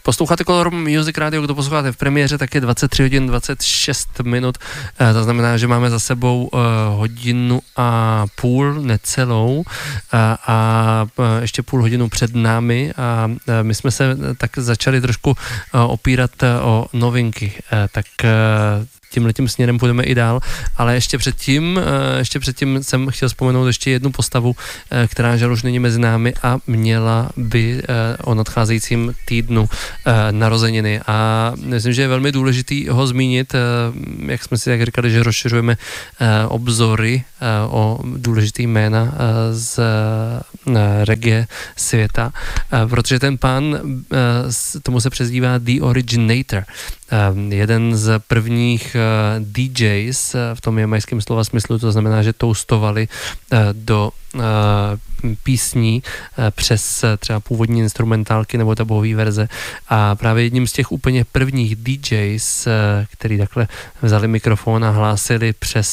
Posloucháte Color Music Radio, kdo posloucháte v premiéře, tak je 23 hodin 26 minut, to znamená, že máme za sebou hodinu a půl, necelou, a ještě půl hodinu před námi a my jsme se tak začali trošku opírat o novinky, tak tímhletím směrem půjdeme i dál, ale ještě předtím jsem chtěl vzpomenout ještě jednu postavu, která žal už není mezi námi a měla by o nadcházejícím týdnu narozeniny a myslím, že je velmi důležitý ho zmínit, jak jsme si tak říkali, že rozšiřujeme obzory o důležitý jména z reggae světa, protože ten pán, tomu se přezdívá The Originator, jeden z prvních DJs v tom jamajském slova smyslu, to znamená, že toastovali do písní přes třeba původní instrumentálky nebo tabové verze a právě jedním z těch úplně prvních DJs, který takhle vzali mikrofon a hlásili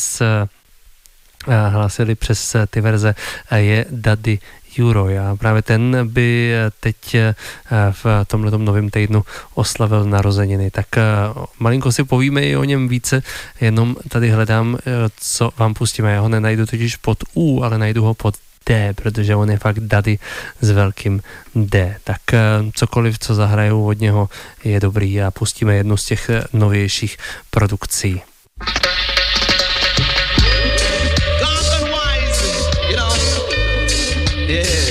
přes ty verze, je Daddy Euro. A právě ten by teď v tomhletom novém týdnu oslavil narozeniny. Tak malinko si povíme i o něm více, jenom tady hledám, co vám pustíme. Já ho nenajdu totiž pod U, ale najdu ho pod D, protože on je fakt Daddy s velkým D. Tak cokoliv, co zahrajou od něho, je dobrý a pustíme jednu z těch novějších produkcí. Yeah.